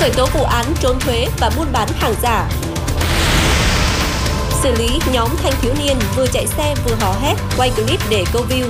khởi tố vụ án trốn thuế và buôn bán hàng giả. Xử lý nhóm thanh thiếu niên vừa chạy xe vừa hò hét quay clip để câu view.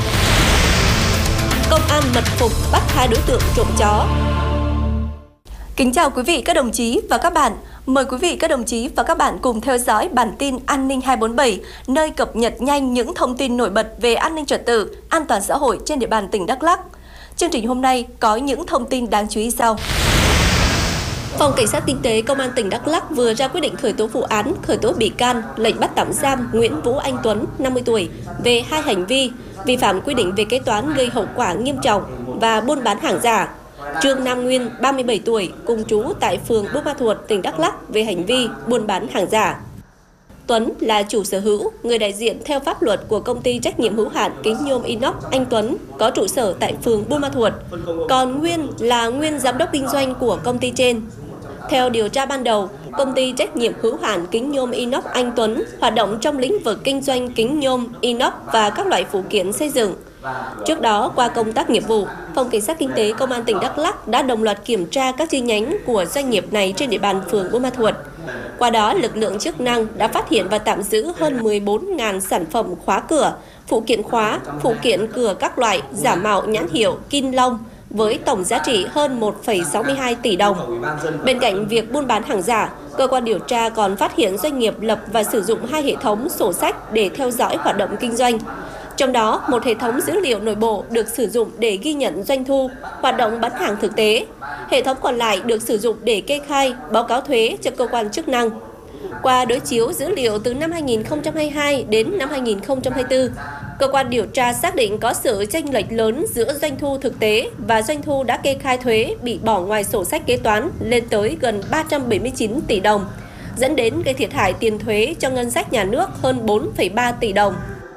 Công an mật phục bắt 2 đối tượng trộm chó. Kính chào quý vị các đồng chí và các bạn. Mời quý vị các đồng chí và các bạn cùng theo dõi bản tin An ninh 247, nơi cập nhật nhanh những thông tin nổi bật về an ninh trật tự, an toàn xã hội trên địa bàn tỉnh Đắk Lắk. Chương trình hôm nay có những thông tin đáng chú ý sau. Phòng Cảnh sát Kinh tế Công an tỉnh Đắk Lắk vừa ra quyết định khởi tố vụ án, khởi tố bị can, lệnh bắt tạm giam Nguyễn Vũ Anh Tuấn, 50 tuổi, về 2 hành vi vi phạm quy định về kế toán gây hậu quả nghiêm trọng và buôn bán hàng giả. Trương Nam Nguyên, 37 tuổi, cùng trú tại phường Buôn Ma Thuột, tỉnh Đắk Lắk về hành vi buôn bán hàng giả. Tuấn là chủ sở hữu, người đại diện theo pháp luật của công ty trách nhiệm hữu hạn kính nhôm inox Anh Tuấn có trụ sở tại phường Buôn Ma Thuột, còn Nguyên là nguyên giám đốc kinh doanh của công ty trên. Theo điều tra ban đầu, công ty trách nhiệm hữu hạn kính nhôm inox Anh Tuấn hoạt động trong lĩnh vực kinh doanh kính nhôm, inox và các loại phụ kiện xây dựng. Trước đó, qua công tác nghiệp vụ, Phòng Cảnh sát Kinh tế Công an tỉnh Đắk Lắk đã đồng loạt kiểm tra các chi nhánh của doanh nghiệp này trên địa bàn phường Buôn Ma Thuột. Qua đó, lực lượng chức năng đã phát hiện và tạm giữ hơn 14.000 sản phẩm khóa cửa, phụ kiện khóa, phụ kiện cửa các loại giả mạo nhãn hiệu Kim Long, với tổng giá trị hơn 1,62 tỷ đồng. Bên cạnh việc buôn bán hàng giả, cơ quan điều tra còn phát hiện doanh nghiệp lập và sử dụng 2 hệ thống sổ sách để theo dõi hoạt động kinh doanh. Trong đó, một hệ thống dữ liệu nội bộ được sử dụng để ghi nhận doanh thu, hoạt động bán hàng thực tế. Hệ thống còn lại được sử dụng để kê khai, báo cáo thuế cho cơ quan chức năng. Qua đối chiếu dữ liệu từ năm 2022 đến năm 2024, cơ quan điều tra xác định có sự chênh lệch lớn giữa doanh thu thực tế và doanh thu đã kê khai thuế bị bỏ ngoài sổ sách kế toán lên tới gần 379 tỷ đồng, dẫn đến gây thiệt hại tiền thuế cho ngân sách nhà nước hơn 4,3 tỷ đồng.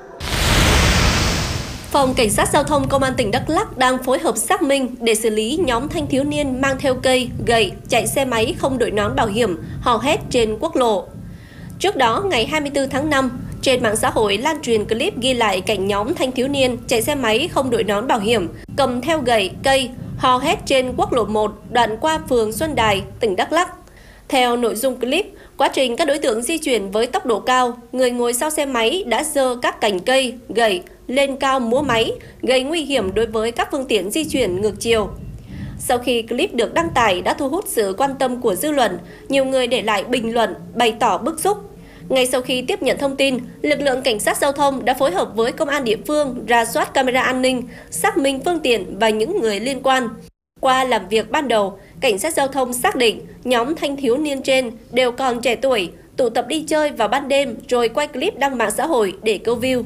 Phòng Cảnh sát Giao thông Công an tỉnh Đắk Lắk đang phối hợp xác minh để xử lý nhóm thanh thiếu niên mang theo cây, gậy, chạy xe máy không đội nón bảo hiểm, hò hét trên quốc lộ. Trước đó, ngày 24 tháng 5, trên mạng xã hội lan truyền clip ghi lại cảnh nhóm thanh thiếu niên chạy xe máy không đội nón bảo hiểm, cầm theo gậy, cây, hò hét trên quốc lộ 1, đoạn qua phường Xuân Đài, tỉnh Đắk Lắk. Theo nội dung clip, quá trình các đối tượng di chuyển với tốc độ cao, người ngồi sau xe máy đã giơ các cành cây, gậy lên cao múa máy, gây nguy hiểm đối với các phương tiện di chuyển ngược chiều. Sau khi clip được đăng tải đã thu hút sự quan tâm của dư luận, nhiều người để lại bình luận bày tỏ bức xúc. Ngay sau khi tiếp nhận thông tin, lực lượng cảnh sát giao thông đã phối hợp với công an địa phương rà soát camera an ninh, xác minh phương tiện và những người liên quan. Qua làm việc ban đầu, cảnh sát giao thông xác định nhóm thanh thiếu niên trên đều còn trẻ tuổi, tụ tập đi chơi vào ban đêm rồi quay clip đăng mạng xã hội để câu view.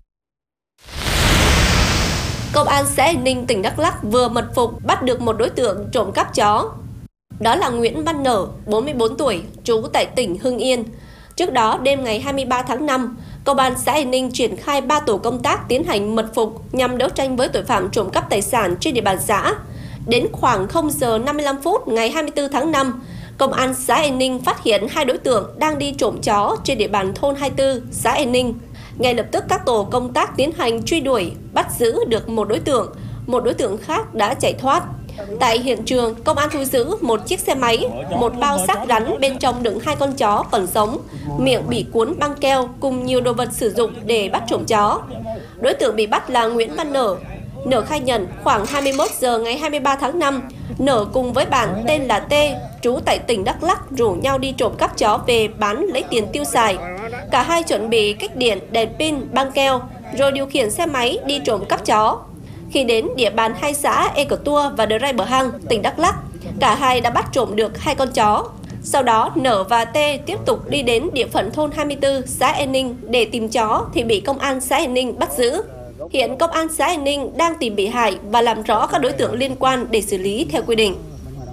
Công an xã An Ninh, tỉnh Đắk Lắk vừa mật phục bắt được một đối tượng trộm cắp chó. Đó là Nguyễn Văn Nở, 44 tuổi, trú tại tỉnh Hưng Yên. Trước đó, đêm ngày 23 tháng 5, Công an xã An Ninh triển khai 3 tổ công tác tiến hành mật phục nhằm đấu tranh với tội phạm trộm cắp tài sản trên địa bàn xã. Đến khoảng 0 giờ 55 phút ngày 24 tháng 5, Công an xã An Ninh phát hiện 2 đối tượng đang đi trộm chó trên địa bàn thôn 24, xã An Ninh. Ngay lập tức các tổ công tác tiến hành truy đuổi, bắt giữ được một đối tượng khác đã chạy thoát. Tại hiện trường, công an thu giữ một chiếc xe máy, một bao xác rắn bên trong đựng 2 con chó còn sống, miệng bị cuốn băng keo cùng nhiều đồ vật sử dụng để bắt trộm chó. Đối tượng bị bắt là Nguyễn Văn Nở. Nở khai nhận khoảng 21 giờ ngày 23 tháng 5, Nở cùng với bạn tên là T, trú tại tỉnh Đắk Lắk rủ nhau đi trộm cắp chó về bán lấy tiền tiêu xài. Cả hai chuẩn bị kích điện, đèn pin, băng keo, rồi điều khiển xe máy đi trộm cắp chó. Khi đến địa bàn 2 xã Ea Cờ Tua và Đờ Rai Bờ Hang, tỉnh Đắk Lắk, cả hai đã bắt trộm được 2 con chó. Sau đó, Nở và T tiếp tục đi đến địa phận thôn 24, xã An Ninh để tìm chó thì bị công an xã An Ninh bắt giữ. Hiện công an xã An Ninh đang tìm bị hại và làm rõ các đối tượng liên quan để xử lý theo quy định.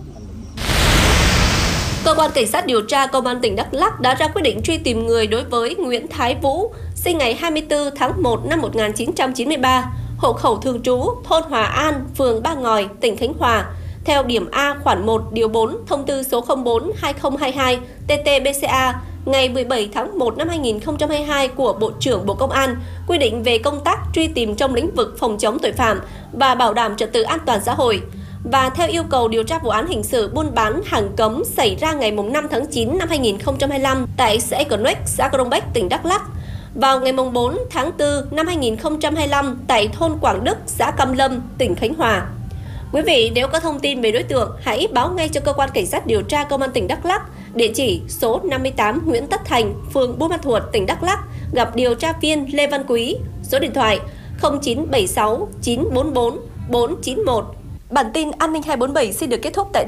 Cơ quan Cảnh sát điều tra Công an tỉnh Đắk Lắk đã ra quyết định truy tìm người đối với Nguyễn Thái Vũ, sinh ngày 24 tháng 1 năm 1993, hộ khẩu thường trú thôn Hòa An, phường Ba Ngòi, tỉnh Khánh Hòa, theo điểm A khoản 1 điều 4 thông tư số 04/2022 TT-BCA ngày 17 tháng 1 năm 2022 của Bộ trưởng Bộ Công an quy định về công tác truy tìm trong lĩnh vực phòng chống tội phạm và bảo đảm trật tự an toàn xã hội. và theo yêu cầu điều tra vụ án hình sự buôn bán hàng cấm xảy ra ngày 5 tháng 9 năm 2025 tại xã Econex, xã Crong Bách, tỉnh Đắk Lắk. Vào ngày 4 tháng 4 năm 2025 tại thôn Quảng Đức, xã Cam Lâm, tỉnh Khánh Hòa. Quý vị nếu có thông tin về đối tượng, hãy báo ngay cho cơ quan cảnh sát điều tra công an tỉnh Đắk Lắk, địa chỉ số 58 Nguyễn Tất Thành, phường Buôn Ma Thuột, tỉnh Đắk Lắk, gặp điều tra viên Lê Văn Quý, số điện thoại 0976 944 491. Bản tin An ninh 247 xin được kết thúc tại đây.